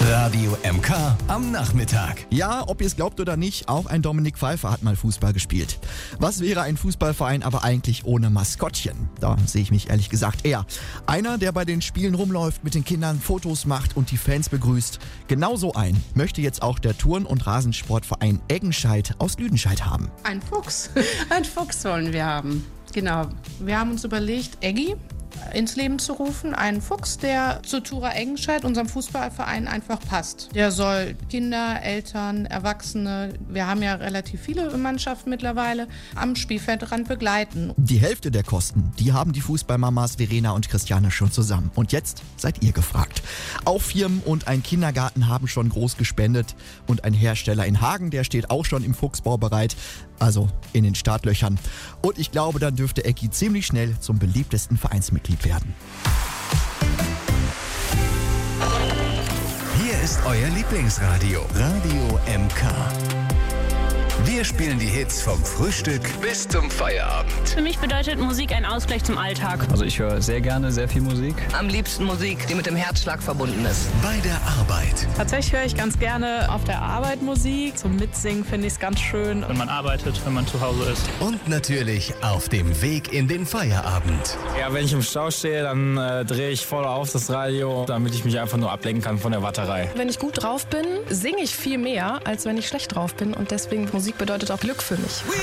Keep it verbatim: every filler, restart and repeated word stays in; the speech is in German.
Radio M K am Nachmittag. Ja, ob ihr es glaubt oder nicht, auch ein Dominik Pfeiffer hat mal Fußball gespielt. Was wäre ein Fußballverein aber eigentlich ohne Maskottchen? Da sehe ich mich ehrlich gesagt eher. Einer, der bei den Spielen rumläuft, mit den Kindern Fotos macht und die Fans begrüßt. Genauso ein möchte jetzt auch der Turn- und Rasensportverein Eggenscheid aus Lüdenscheid haben. Ein Fuchs. Ein Fuchs wollen wir haben. Genau. Wir haben uns überlegt, Eggi ins Leben zu rufen. Einen Fuchs, der zu Tura Eggenscheid, unserem Fußballverein, einfach passt. Der soll Kinder, Eltern, Erwachsene, wir haben ja relativ viele Mannschaften mittlerweile, am Spielfeldrand begleiten. Die Hälfte der Kosten, die haben die Fußballmamas Verena und Christiane schon zusammen. Und jetzt seid ihr gefragt. Auch Firmen und ein Kindergarten haben schon groß gespendet. Und ein Hersteller in Hagen, der steht auch schon im Fuchsbau bereit. Also in den Startlöchern. Und ich glaube, dann dürfte Eggi ziemlich schnell zum beliebtesten Vereinsmitglied werden. Hier ist euer Lieblingsradio. Radio M K. Wir spielen die Hits vom Frühstück bis zum Feierabend. Für mich bedeutet Musik ein Ausgleich zum Alltag. Also ich höre sehr gerne sehr viel Musik. Am liebsten Musik, die mit dem Herzschlag verbunden ist. Bei der Arbeit. Tatsächlich höre ich ganz gerne auf der Arbeit Musik. Zum Mitsingen finde ich es ganz schön. Wenn man arbeitet, wenn man zu Hause ist. Und natürlich auf dem Weg in den Feierabend. Ja, wenn ich im Stau stehe, dann äh, drehe ich voll auf das Radio, damit ich mich einfach nur ablenken kann von der Warterei. Wenn ich gut drauf bin, singe ich viel mehr, als wenn ich schlecht drauf bin. Und deswegen Musik bedeutet auch Glück für mich.